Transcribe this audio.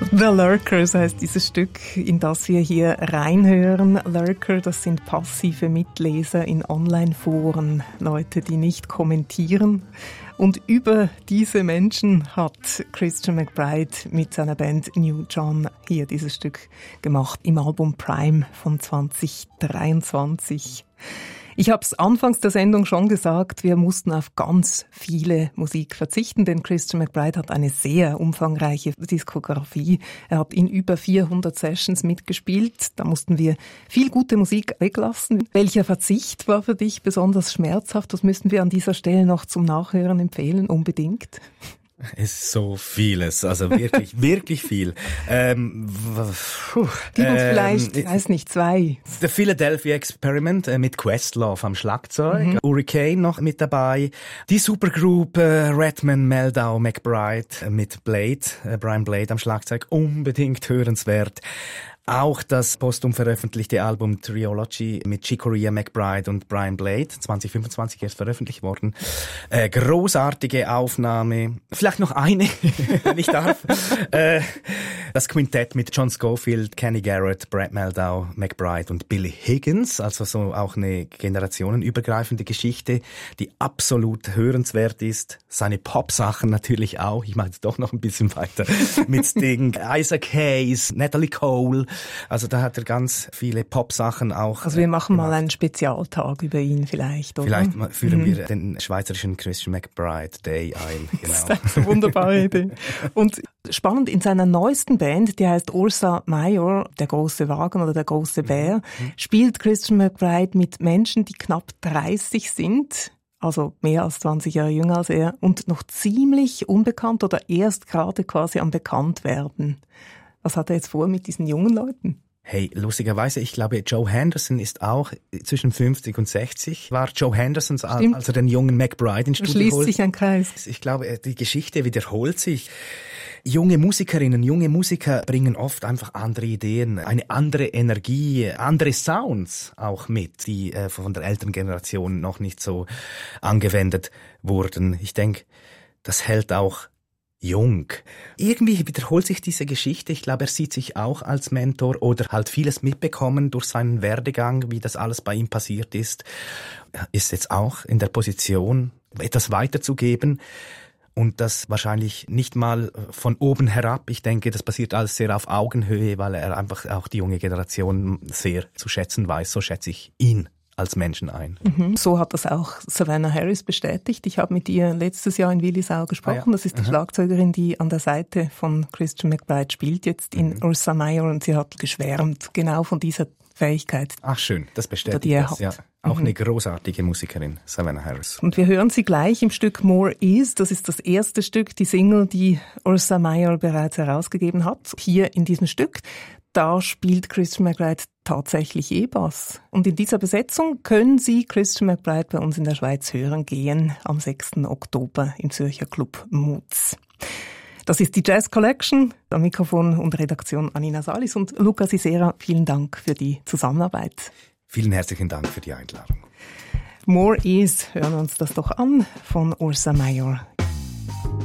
The Lurkers heißt dieses Stück, in das wir hier reinhören. Lurker, das sind passive Mitleser in Online-Foren, Leute, die nicht kommentieren. Und über diese Menschen hat Christian McBride mit seiner Band New John hier dieses Stück gemacht im Album Prime von 2023. Ich habe es anfangs der Sendung schon gesagt, wir mussten auf ganz viele Musik verzichten, denn Christian McBride hat eine sehr umfangreiche Diskografie. Er hat in über 400 Sessions mitgespielt. Da mussten wir viel gute Musik weglassen. Welcher Verzicht war für dich besonders schmerzhaft? Was müssen wir an dieser Stelle noch zum Nachhören empfehlen, unbedingt? Es ist so vieles, also wirklich, wirklich viel. Gib uns vielleicht, ich weiß nicht, zwei. The Philadelphia Experiment mit Questlove am Schlagzeug, Hurricane noch mit dabei, die Supergroup Redman, Meldau, McBride mit Blade, Brian Blade am Schlagzeug, unbedingt hörenswert. Auch das posthum veröffentlichte Album Triology mit Chick Corea, McBride und Brian Blade, 2025 erst veröffentlicht worden. Großartige Aufnahme. Vielleicht noch eine, wenn ich darf. Das Quintett mit John Scofield, Kenny Garrett, Brad Meldau, McBride und Billy Higgins. Also so auch eine generationenübergreifende Geschichte, die absolut hörenswert ist. Seine Pop-Sachen natürlich auch. Ich mache jetzt doch noch ein bisschen weiter. Mit Sting, Isaac Hayes, Natalie Cole. Also da hat er ganz viele Pop-Sachen auch. Also wir machen mal einen Spezialtag über ihn vielleicht, oder? Vielleicht führen wir den schweizerischen Christian McBride Day ein. Genau. Das ist eine wunderbare Idee. Und spannend, in seiner neuesten Band, die heißt Ursa Major, der große Wagen oder der große Bär, spielt Christian McBride mit Menschen, die knapp 30 sind. Also mehr als 20 Jahre jünger als er und noch ziemlich unbekannt oder erst gerade quasi am Bekanntwerden. Was hat er jetzt vor mit diesen jungen Leuten? Hey, lustigerweise, ich glaube, Joe Henderson ist auch zwischen 50 und 60. War Joe Henderson, als er den jungen McBride ins Studio schließt holt. Sich ein Kreis. Ich glaube, die Geschichte wiederholt sich. Junge Musikerinnen, junge Musiker bringen oft einfach andere Ideen, eine andere Energie, andere Sounds auch mit, die von der älteren Generation noch nicht so angewendet wurden. Ich denke, das hält auch jung. Irgendwie wiederholt sich diese Geschichte. Ich glaube, er sieht sich auch als Mentor oder halt vieles mitbekommen durch seinen Werdegang, wie das alles bei ihm passiert ist. Er ist jetzt auch in der Position, etwas weiterzugeben und das wahrscheinlich nicht mal von oben herab. Ich denke, das passiert alles sehr auf Augenhöhe, weil er einfach auch die junge Generation sehr zu schätzen weiß. So schätze ich ihn als Menschen ein. So hat das auch Savannah Harris bestätigt. Ich habe mit ihr letztes Jahr in Willisau gesprochen. Das ist die Schlagzeugerin, die an der Seite von Christian McBride spielt, jetzt in Ursa Major, und sie hat geschwärmt genau von dieser Fähigkeit. Ach schön, das bestätigt die er das, ja. Auch eine großartige Musikerin, Savannah Harris. Und wir hören sie gleich im Stück More Is. Das ist das erste Stück, die Single, die Ursa Major bereits herausgegeben hat. Hier in diesem Stück, da spielt Christian McBride tatsächlich E-Bass. Und in dieser Besetzung können Sie Christian McBride bei uns in der Schweiz hören gehen am 6. Oktober im Zürcher Club Moods. Das ist die Jazz Collection. Am Mikrofon und Redaktion Anina Salis und Luca Sisera. Vielen Dank für die Zusammenarbeit. Vielen herzlichen Dank für die Einladung. More Is, hören wir uns das doch an, von Ursa Major.